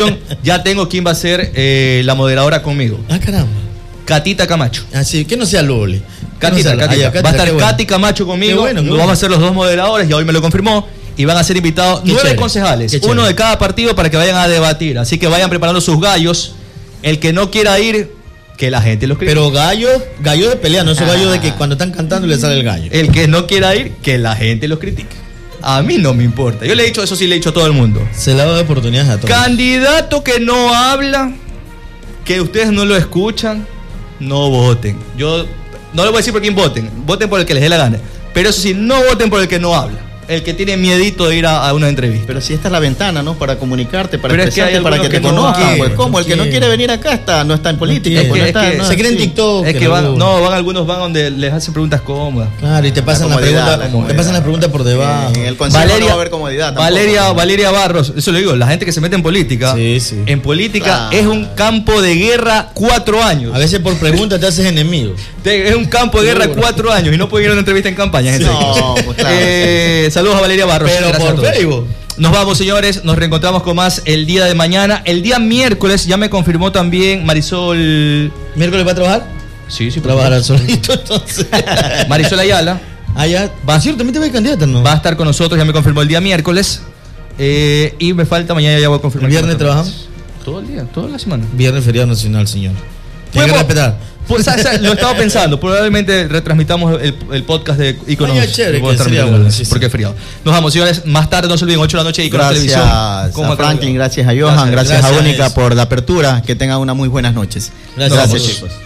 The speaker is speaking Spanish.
Milton, ya tengo quién va a ser la moderadora conmigo. Ah, caramba. Catita Camacho. Así que no sea Loli. Catita. Va a estar Katy Camacho conmigo. Bueno. Vamos a ser los dos moderadores, ya hoy me lo confirmó. Y van a ser invitados 9 concejales, uno de cada partido para que vayan a debatir. Así que vayan preparando sus gallos. El que no quiera ir, que la gente los critique. Pero gallo de pelea, no esos gallos de que cuando están cantando le sale el gallo. El que no quiera ir, que la gente los critique. A mí no me importa. Yo le he dicho, eso sí le he dicho a todo el mundo. Se le ha dado oportunidades a todos. Candidato que no habla, que ustedes no lo escuchan, no voten. Yo no les voy a decir por quién voten. Voten por el que les dé la gana. Pero eso sí, no voten por el que no habla. El que tiene miedito de ir a una entrevista. Pero si esta es la ventana, ¿no? Para comunicarte, para pero expresarte, para que te conozcan. Pues, ¿cómo? El que no quiere venir acá no está en política. Se cree en TikTok. Es que algunos van donde les hacen preguntas cómodas. Claro, y te pasan las preguntas por debajo. En el consejo no va a haber comodidad tampoco. Valeria Barros, eso lo digo, la gente que se mete en política. Sí. En política es un campo de guerra 4 años. A veces por preguntas te haces enemigo. Es un campo de guerra 4 años y no pueden ir a una entrevista en campaña. Gente. No, pues claro. Saludos a Valeria Barros. Pero por Facebook. Nos vamos, señores. Nos reencontramos con más el día de mañana. El día miércoles ya me confirmó también Marisol. ¿Miércoles va a trabajar? Sí. Trabajará solito entonces. Marisol Ayala. Allá. ¿Cierto? ¿También te va a candidata, no? Va a estar con nosotros, ya me confirmó el día miércoles. Y me falta, mañana ya voy a confirmar. ¿El viernes trabajamos? Todo el día, toda la semana. Viernes feriado nacional, señor. Tiene que respetar. Pues, lo estaba pensando, probablemente retransmitamos el podcast de Iconos. Chévere, porque es feriado. Nos vamos, señores, más tarde, no se olviden, 8 de la noche, Iconos Televisión. Gracias a Franklin, gracias a Johan, gracias a Única por la apertura. Que tengan unas muy buenas noches. Gracias chicos.